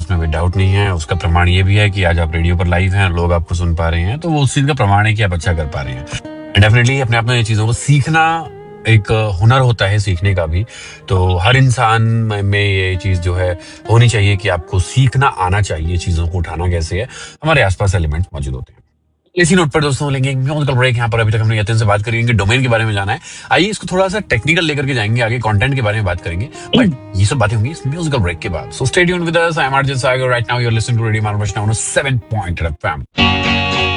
उसमें कोई डाउट नहीं है। उसका प्रमाण ये भी है कि आज आप रेडियो पर लाइव हैं, लोग आपको सुन पा रहे हैं, तो वो उस चीज का प्रमाण है कि आप अच्छा कर पा रहे हैं। डेफिनेटली अपने आप में ये चीजों को सीखना एक हुनर होता है, सीखने का भी। तो हर इंसान में ये चीज जो है होनी चाहिए कि आपको सीखना आना चाहिए, चीजों को उठाना कैसे है। हमारे आसपास एलिमेंट्स मौजूद होते हैं। इसी नोट पर दोस्तों लेंगे एक म्यूजिकल ब्रेक। यहाँ पर अभी तक हमने यतिन से बात करी, इनके डोमेन के बारे में जाना है। आइए इसको थोड़ा सा टेक्निकल लेकर के जाएंगे, आगे कंटेंट के बारे में बात करेंगे, बट ये सब बातें होंगी इस म्यूजिकल ब्रेक के बाद। So stay tuned with us. I am RJ Sagar. Right now you are listening to radio मालवश 7.8 FM।